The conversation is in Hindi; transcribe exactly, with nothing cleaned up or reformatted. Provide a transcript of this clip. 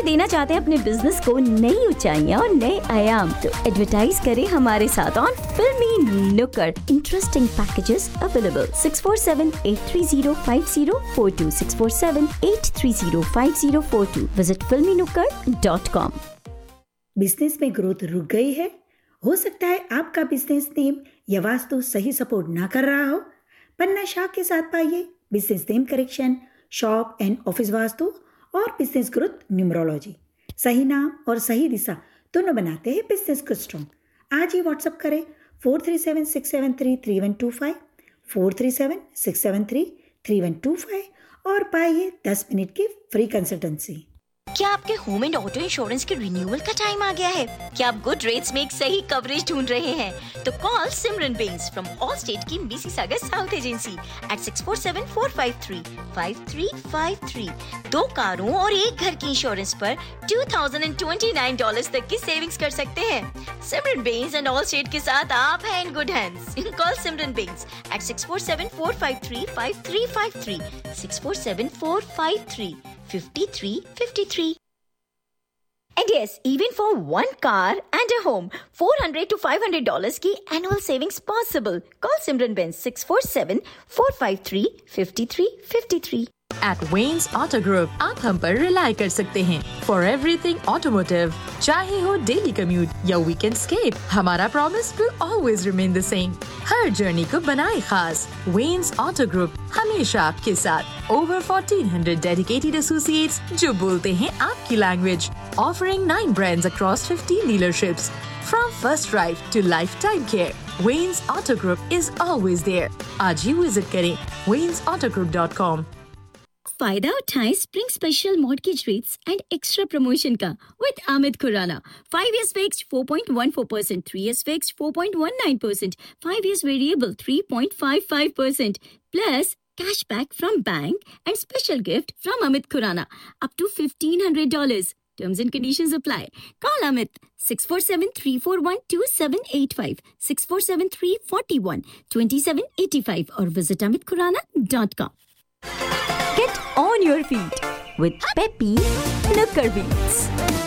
देना चाहते हैं अपने बिजनेस को नई ऊंचाइयां और नए आयाम, तो एडवर्टाइज करें हमारे साथ ऑन फिल्मी नुक्कड़। Interesting packages available. Six four seven eight three zero five zero four to six four seven eight three zero five zero four to. Visit फिल्मी नुक्कड़ डॉट कॉम। बिजनेस में ग्रोथ रुक गई है? हो सकता है आपका बिजनेस नेम या वास्तु सही सपोर्ट ना कर रहा हो। पन्ना शाह के साथ पाइए business name correction, shop and office vastu और बिजनेस ग्रोथ न्यूमरोलॉजी। सही नाम और सही दिशा दोनों बनाते हैं बिजनेस को स्ट्रॉन्ग। आज ही व्हाट्सएप करें four three seven six seven three three one two five four three seven six seven three three one two five और पाइए दस मिनट की फ्री कंसल्टेंसी। क्या आपके होम एंड ऑटो इंश्योरेंस के रिन्यूअल का टाइम आ गया है? क्या आप गुड रेट्स में एक सही कवरेज ढूंढ रहे हैं? तो call Simran Benz from all state की Mississauga south agency eight six four seven four five three five three five three. दो कारों और एक घर की इंश्योरेंस पर two thousand twenty nine dollars तक की सेविंग्स कर सकते हैं। सिमरन बेंस एंड ऑल स्टेट के साथ आप हैं in good hands. Call Simran Benz eight six four seven four five three five three five three six four seven four five three fifty three fifty three. And yes, even for one car and a home, four hundred to five hundred dollars की annual savings possible. Call Simran Benz six four seven four five three five three five three. At Wayne's Auto Group, आप हम पर रिलाई कर सकते हैं for everything automotive. चाहे हो daily commute या weekend escape, हमारा promise will always remain the same. Her journey को बनाए खास। Wayne's Auto Group हमेशा आपके साथ। Over fourteen hundred dedicated associates जो बोलते हैं आपकी language. Offering nine brands across fifteen dealerships. From first drive to lifetime care, Wayne's Auto Group is always there. आज ही visit करें waynes auto group dot com. फायदा उठाएं spring special mortgage rates and extra promotion का with Amit Khurana. Five years fixed four point one four percent, three years fixed four point one nine percent, five years variable three point five five percent, plus cashback from bank and special gift from Amit Khurana up to fifteen hundred dollars. Terms and conditions apply. Call Amit six four seven three four one two seven eight five, six four seven three four one two seven eight five or visit amit khurana dot com. Get on your feet with Peppy Nukkar Beats.